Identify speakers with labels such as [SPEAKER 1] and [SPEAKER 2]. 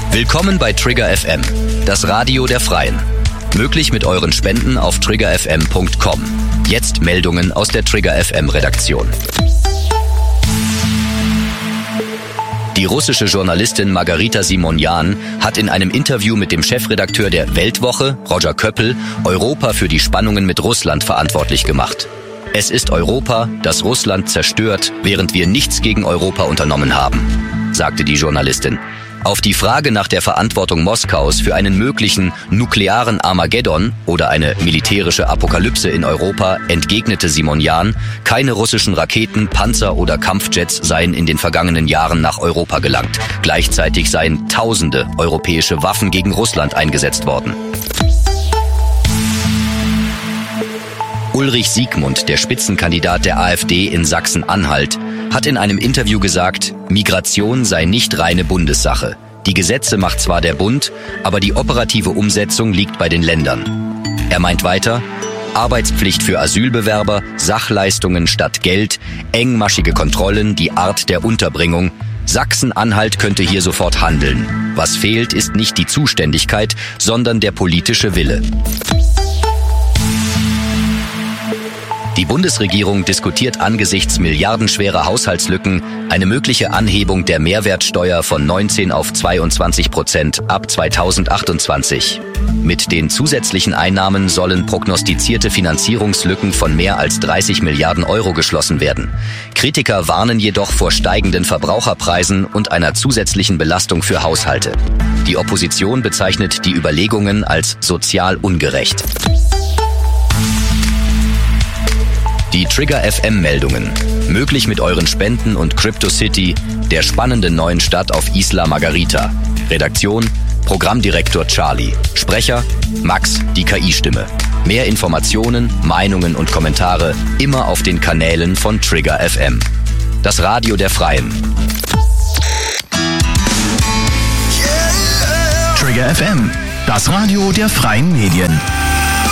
[SPEAKER 1] Willkommen bei Trigger FM, das Radio der Freien. Möglich mit euren Spenden auf triggerfm.com. Jetzt Meldungen aus der Trigger FM Redaktion. Die russische Journalistin Margarita Simonyan hat in einem Interview mit dem Chefredakteur der Weltwoche, Roger Köppel, Europa für die Spannungen mit Russland verantwortlich gemacht. Es ist Europa, das Russland zerstört, während wir nichts gegen Europa unternommen haben, sagte die Journalistin. Auf die Frage nach der Verantwortung Moskaus für einen möglichen nuklearen Armageddon oder eine militärische Apokalypse in Europa entgegnete Simonyan, keine russischen Raketen, Panzer oder Kampfjets seien in den vergangenen Jahren nach Europa gelangt. Gleichzeitig seien Tausende europäische Waffen gegen Russland eingesetzt worden. Ulrich Siegmund, der Spitzenkandidat der AfD in Sachsen-Anhalt, hat in einem Interview gesagt, Migration sei nicht reine Bundessache. Die Gesetze macht zwar der Bund, aber die operative Umsetzung liegt bei den Ländern. Er meint weiter, Arbeitspflicht für Asylbewerber, Sachleistungen statt Geld, engmaschige Kontrollen, die Art der Unterbringung. Sachsen-Anhalt könnte hier sofort handeln. Was fehlt, ist nicht die Zuständigkeit, sondern der politische Wille. Die Bundesregierung diskutiert angesichts milliardenschwerer Haushaltslücken eine mögliche Anhebung der Mehrwertsteuer von 19 auf 22% ab 2028. Mit den zusätzlichen Einnahmen sollen prognostizierte Finanzierungslücken von mehr als 30 Milliarden Euro geschlossen werden. Kritiker warnen jedoch vor steigenden Verbraucherpreisen und einer zusätzlichen Belastung für Haushalte. Die Opposition bezeichnet die Überlegungen als sozial ungerecht. Die Trigger FM Meldungen. Möglich mit euren Spenden und CryptoCity, der spannenden neuen Stadt auf Isla Margarita. Redaktion, Programmdirektor Charlie. Sprecher, Max, die KI-Stimme. Mehr Informationen, Meinungen und Kommentare immer auf den Kanälen von Trigger FM. Das Radio der Freien.
[SPEAKER 2] Trigger FM, das Radio der Freien Medien.